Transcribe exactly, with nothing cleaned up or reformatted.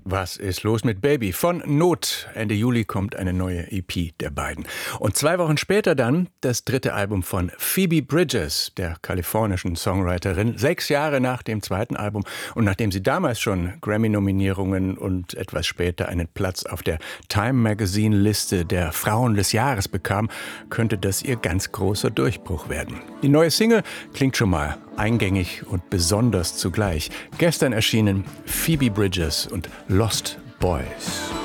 Was ist los mit Baby? Von Not. Ende Juli kommt eine neue E P der beiden. Und zwei Wochen später dann das dritte Album von Phoebe Bridgers, der kalifornischen Songwriterin. Sechs Jahre nach dem zweiten Album und nachdem sie damals schon Grammy-Nominierungen und etwas später einen Platz auf der Time Magazine-Liste der Frauen des Jahres bekam, könnte das ihr ganz großer Durchbruch werden. Die neue Single klingt schon mal eingängig und besonders zugleich. Gestern erschienen Phoebe Bridgers und Lost Boys.